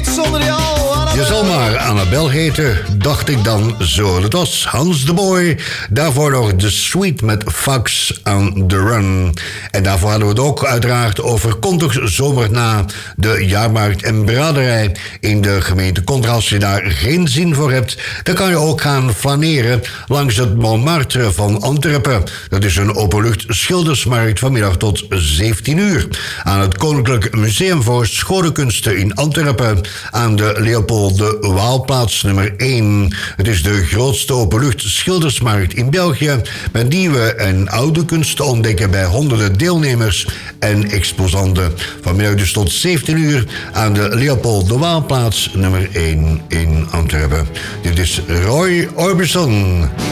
niet zonder jou, Annabel. Je zal maar Annabel heten, dacht ik dan zo. Dat was Hans de Boy. Daarvoor nog The Sweet met Fox on the Run. En daarvoor hadden we het ook uiteraard over Contox zomer na de jaarmarkt en braderij in de gemeente Contra. Als je daar geen zin voor hebt, dan kan je ook gaan flaneren langs het Montmartre van Antwerpen. Dat is een openlucht schildersmarkt vanmiddag tot 17 uur. Aan het Koninklijk Museum voor Schoonkunsten in Antwerpen aan de Leopold de Waalplaats nummer 1. Het is de grootste openlucht schildersmarkt in België met nieuwe en oude kunst te ontdekken bij honderden deelnemers en exposanten. Vanmiddag dus tot 17 uur aan de Leopold de Waalplaats nummer 1 in Antwerpen. Dit is Roy Orbison.